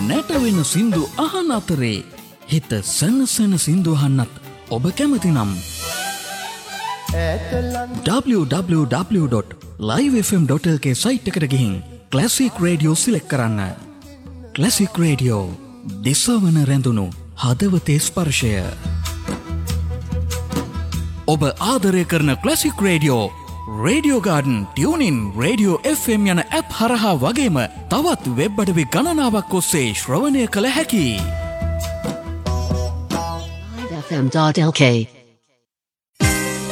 නැටවෙන සින්දු අහන අතරේ හිත සනසන සින්දු අහන්නත් ඔබ කැමතිනම් www.livefm.lk සයිට් එකට ගිහින් ක්ලාසික් රේඩියෝ සිලෙක්ට් කරන්න. ක්ලාසික් රේඩියෝ දිසවන රැඳුණු හදවතේ ස්පර්ශය. ඔබ ආදරය කරන classic radio radio garden tuning radio FM යන ඇප් හරහා වගේම තවත් වෙබ් අඩවි ගණනාවක් ඔස්සේ ශ්‍රවණය කළ හැකි. livefm.lk